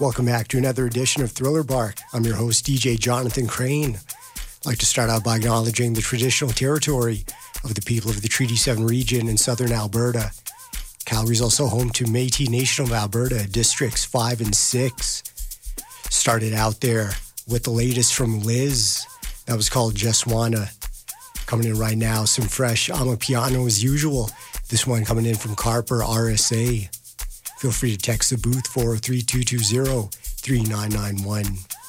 Welcome back to another edition of Thriller Bark. I'm your host, DJ Jonathan Crane. I'd like to start out by acknowledging the traditional territory of the people of the Treaty 7 region in southern Alberta. Calgary is also home to Métis Nation of Alberta, Districts 5 and 6. Started out there with the latest from Liz. That was called Just Wanna. Coming in right now, some fresh Amapiano as usual. This one coming in from Carper RSA. Feel free to text the booth 403-220-3991.